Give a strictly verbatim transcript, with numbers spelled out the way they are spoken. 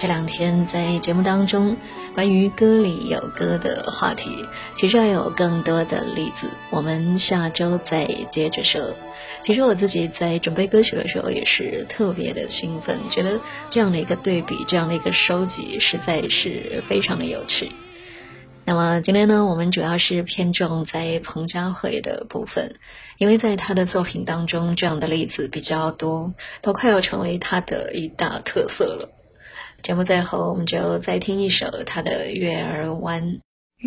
这两天在节目当中，关于歌里有歌的话题，其实还有更多的例子，我们下周再接着说。其实我自己在准备歌曲的时候也是特别的兴奋，觉得这样的一个对比，这样的一个收集实在是非常的有趣。那么今天呢，我们主要是偏重在彭佳慧的部分，因为在她的作品当中，这样的例子比较多，都快要成为她的一大特色了。节目最后，我们就再听一首她的《月儿湾》。